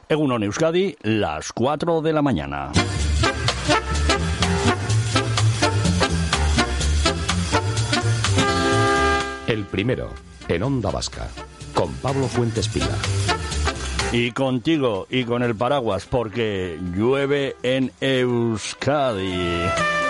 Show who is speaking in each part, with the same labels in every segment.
Speaker 1: Egunon Euskadi, las 4 de la mañana.
Speaker 2: El primero, en Onda Vasca, con Pablo Fuentes Pila.
Speaker 1: Y contigo y con el paraguas, porque llueve en Euskadi.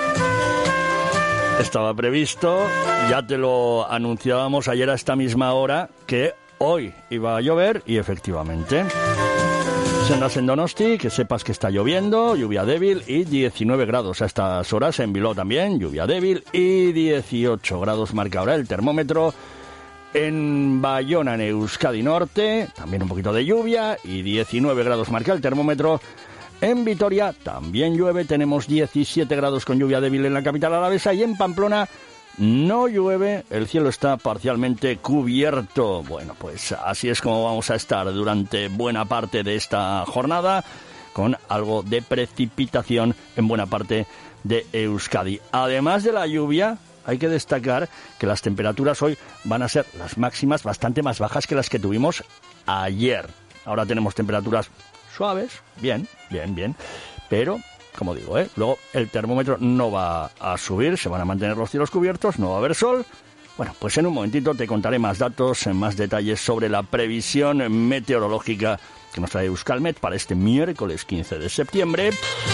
Speaker 1: Estaba previsto, ya te lo anunciábamos ayer a esta misma hora, que hoy iba a llover y efectivamente. Si andas en Donosti, que sepas que está lloviendo, lluvia débil y 19 grados a estas horas. En Bilbao también, lluvia débil y 18 grados marca ahora el termómetro. En Bayona, en Euskadi Norte, también un poquito de lluvia y 19 grados marca el termómetro. En Vitoria también llueve, tenemos 17 grados con lluvia débil en la capital alavesa y en Pamplona no llueve, el cielo está parcialmente cubierto. Bueno, pues así es como vamos a estar durante buena parte de esta jornada, con algo de precipitación en buena parte de Euskadi. Además de la lluvia, hay que destacar que las temperaturas hoy van a ser las máximas bastante más bajas que las que tuvimos ayer. Ahora tenemos temperaturas suaves, bien, pero, como digo, luego el termómetro no va a subir, se van a mantener los cielos cubiertos, no va a haber sol. Bueno, pues en un momentito te contaré más datos, más detalles sobre la previsión meteorológica que nos trae Euskalmet para este miércoles 15 de septiembre.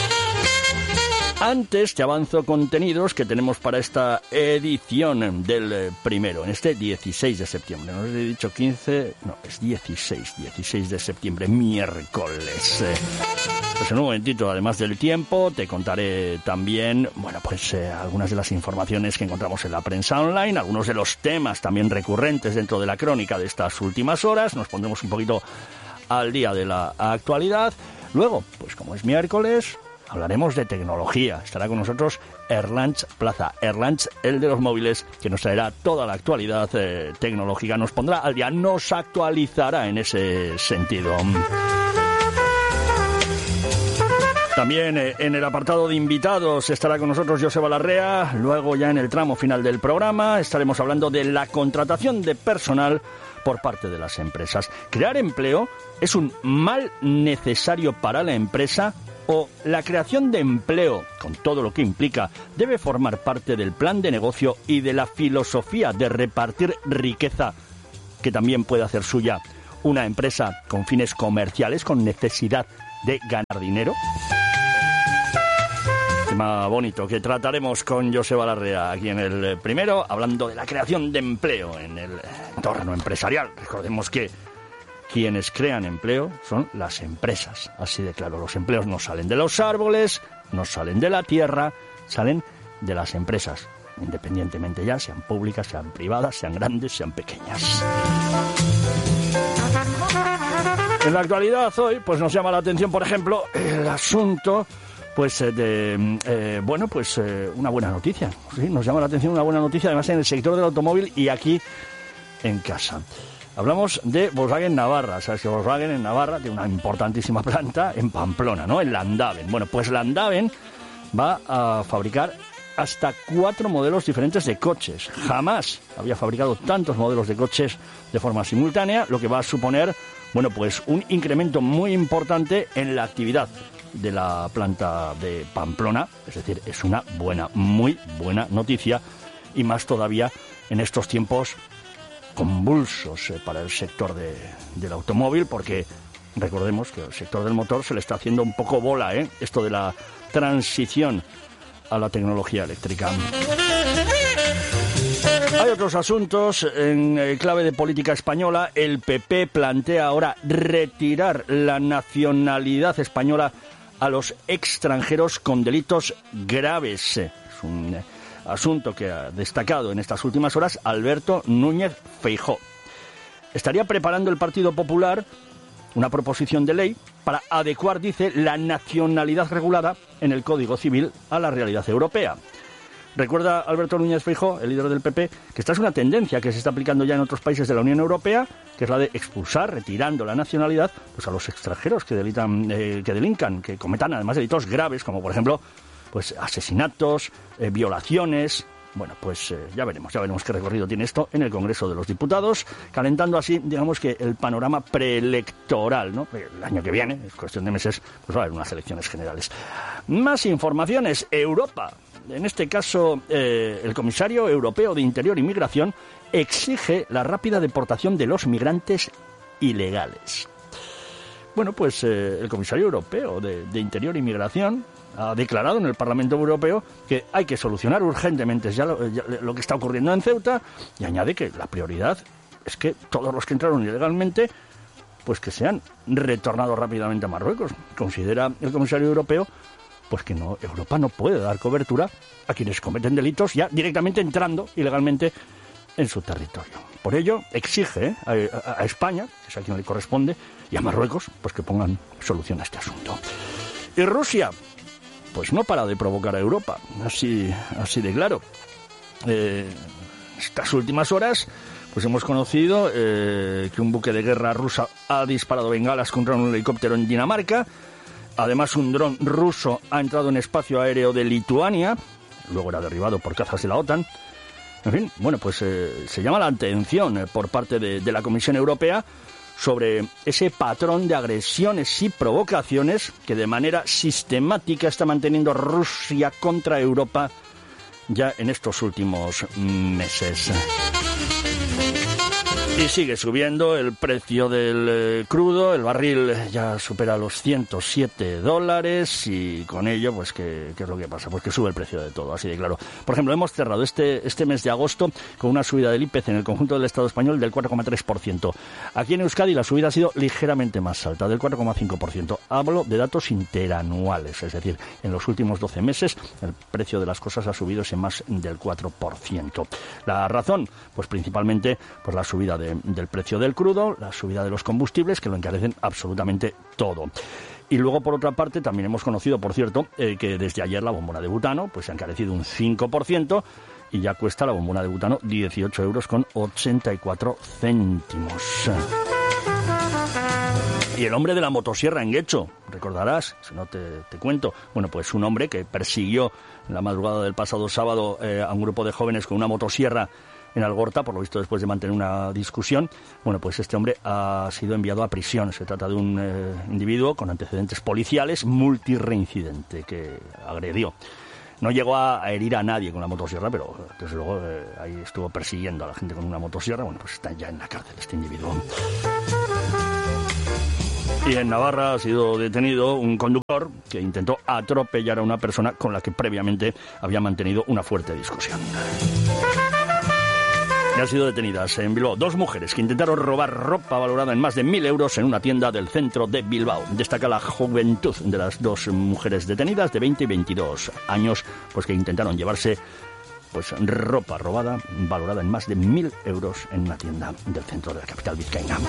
Speaker 1: Antes te avanzo contenidos que tenemos para esta edición del primero, en este 16 de septiembre. No os he dicho 15, no, es 16 de septiembre, miércoles. Pues en un momentito, además del tiempo, te contaré también, bueno, pues algunas de las informaciones que encontramos en la prensa online, algunos de los temas también recurrentes dentro de la crónica de estas últimas horas. Nos pondremos un poquito al día de la actualidad. Luego, pues como es miércoles, hablaremos de tecnología. Estará con nosotros Erlanz Plaza. Erlanz, el de los móviles, que nos traerá toda la actualidad tecnológica. Nos pondrá al día, nos actualizará en ese sentido. También en el apartado de invitados estará con nosotros Joseba Larrea. Luego, ya en el tramo final del programa, estaremos hablando de la contratación de personal por parte de las empresas. ¿Crear empleo es un mal necesario para la empresa o la creación de empleo, con todo lo que implica, debe formar parte del plan de negocio y de la filosofía de repartir riqueza que también puede hacer suya una empresa con fines comerciales, con necesidad de ganar dinero? Tema bonito que trataremos con Joseba Larrea aquí en el primero, hablando de la creación de empleo en el entorno empresarial. Recordemos que quienes crean empleo son las empresas, así de claro. Los empleos no salen de los árboles, no salen de la tierra, salen de las empresas, independientemente ya sean públicas, sean privadas, sean grandes, sean pequeñas. En la actualidad hoy, pues nos llama la atención, por ejemplo, el asunto pues una buena noticia. Sí, nos llama la atención una buena noticia, además en el sector del automóvil y aquí en casa. Hablamos de Volkswagen Navarra. Sabes que Volkswagen en Navarra tiene una importantísima planta en Pamplona, ¿no? En Landaven. Bueno, pues Landaven va a fabricar hasta 4 modelos diferentes de coches. Jamás había fabricado tantos modelos de coches de forma simultánea, lo que va a suponer, bueno, pues un incremento muy importante en la actividad de la planta de Pamplona. Es decir, es una muy buena noticia, y más todavía en estos tiempos convulsos para el sector del automóvil, porque recordemos que el sector del motor se le está haciendo un poco bola, esto de la transición a la tecnología eléctrica. Hay otros asuntos en clave de política española. El PP plantea ahora retirar la nacionalidad española a los extranjeros con delitos graves. Es un asunto que ha destacado en estas últimas horas Alberto Núñez Feijóo. Estaría preparando el Partido Popular una proposición de ley para adecuar, dice, la nacionalidad regulada en el Código Civil a la realidad europea. Recuerda Alberto Núñez Feijóo, el líder del PP, que esta es una tendencia que se está aplicando ya en otros países de la Unión Europea, que es la de expulsar, retirando la nacionalidad, pues a los extranjeros que delincan, que cometan además delitos graves, como por ejemplo pues asesinatos, violaciones, Bueno, pues ya veremos qué recorrido tiene esto en el Congreso de los Diputados, calentando así, digamos que el panorama preelectoral, ¿no? El año que viene, es cuestión de meses, pues va a haber unas elecciones generales. Más informaciones. Europa. En este caso, el comisario europeo de Interior y Migración exige la rápida deportación de los migrantes ilegales. Bueno, pues el comisario europeo de Interior y Migración ha declarado en el Parlamento Europeo que hay que solucionar urgentemente ya lo que está ocurriendo en Ceuta, y añade que la prioridad es que todos los que entraron ilegalmente, pues que sean retornados rápidamente a Marruecos. Considera el comisario europeo pues que Europa no puede dar cobertura a quienes cometen delitos ya directamente entrando ilegalmente en su territorio. Por ello, exige a España, que es a quien le corresponde, y a Marruecos, pues que pongan solución a este asunto. Y Rusia, pues no para de provocar a Europa, así de claro. Estas últimas horas, pues hemos conocido que un buque de guerra rusa ha disparado bengalas contra un helicóptero en Dinamarca. Además, un dron ruso ha entrado en espacio aéreo de Lituania, luego era derribado por cazas de la OTAN. En fin, bueno, pues se llama la atención por parte de la Comisión Europea sobre ese patrón de agresiones y provocaciones que de manera sistemática está manteniendo Rusia contra Europa ya en estos últimos meses. Y sigue subiendo el precio del crudo, el barril ya supera los $107 y con ello, pues, ¿qué es lo que pasa? Pues que sube el precio de todo, así de claro. Por ejemplo, hemos cerrado este mes de agosto con una subida del IPC en el conjunto del Estado español del 4,3%. Aquí en Euskadi la subida ha sido ligeramente más alta, del 4,5%. Hablo de datos interanuales, es decir, en los últimos 12 meses el precio de las cosas ha subido ese más del 4%. La razón, pues principalmente, pues la subida del precio del crudo, la subida de los combustibles, que lo encarecen absolutamente todo. Y luego, por otra parte, también hemos conocido, por cierto, que desde ayer la bombona de butano pues se ha encarecido un 5% y ya cuesta la bombona de butano 18,84 €. Y el hombre de la motosierra en Guecho, recordarás, si no te cuento, bueno, pues un hombre que persiguió en la madrugada del pasado sábado a un grupo de jóvenes con una motosierra en Algorta, por lo visto después de mantener una discusión. Bueno, pues este hombre ha sido enviado a prisión. Se trata de un individuo con antecedentes policiales multireincidente que agredió. No llegó a herir a nadie con la motosierra, pero desde luego ahí estuvo persiguiendo a la gente con una motosierra. Bueno, pues está ya en la cárcel este individuo. Y en Navarra ha sido detenido un conductor que intentó atropellar a una persona con la que previamente había mantenido una fuerte discusión. Han sido detenidas en Bilbao 2 mujeres que intentaron robar ropa valorada en más de 1.000 euros en una tienda del centro de Bilbao. Destaca la juventud de las 2 mujeres detenidas de 20 y 22 años, pues que intentaron llevarse pues ropa robada valorada en más de 1.000 euros en una tienda del centro de la capital vizcaína.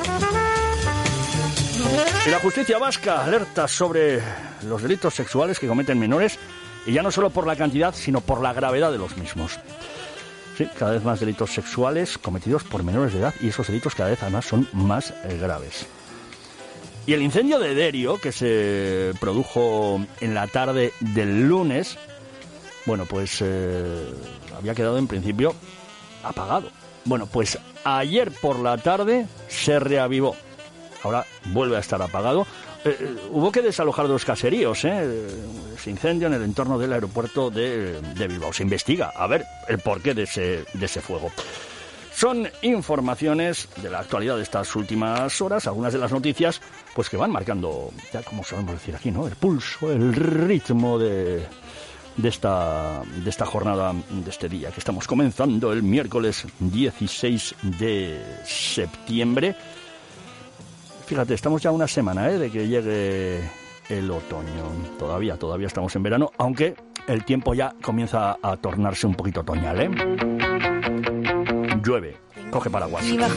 Speaker 1: Y la justicia vasca alerta sobre los delitos sexuales que cometen menores, y ya no solo por la cantidad, sino por la gravedad de los mismos. Sí, cada vez más delitos sexuales cometidos por menores de edad, y esos delitos cada vez además son más graves. Y el incendio de Derio, que se produjo en la tarde del lunes, bueno, pues había quedado en principio apagado. Bueno, pues ayer por la tarde se reavivó. Ahora vuelve a estar apagado. Hubo que desalojar 2 caseríos, ese incendio en el entorno del aeropuerto de Bilbao. Se investiga a ver el porqué de ese fuego. Son informaciones de la actualidad de estas últimas horas, algunas de las noticias pues que van marcando, ya como sabemos decir aquí, ¿no?, el pulso, el ritmo de esta jornada, de este día que estamos comenzando el miércoles 16 de septiembre. Fíjate, estamos ya una semana de que llegue el otoño. Todavía estamos en verano, aunque el tiempo ya comienza a tornarse un poquito otoñal, Llueve, coge paraguas.